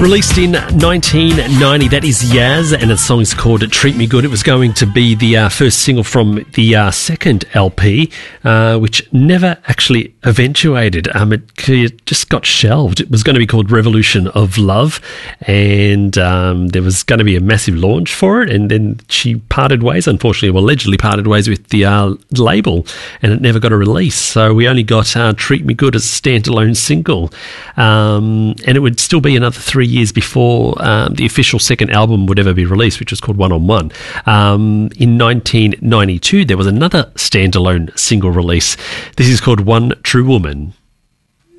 Released in 1990, that is Yaz, and the song is called Treat Me Good. It was going to be the first single from the second LP, which never actually eventuated. It just got shelved. It was going to be called Revolution of Love, and there was going to be a massive launch for it, and then she parted ways, unfortunately, or allegedly parted ways with the label, and it never got a release. So we only got Treat Me Good as a standalone single, and it would still be another 3 years before the official second album would ever be released, which was called One on One. In 1992, there was another standalone single release. This is called One True Woman.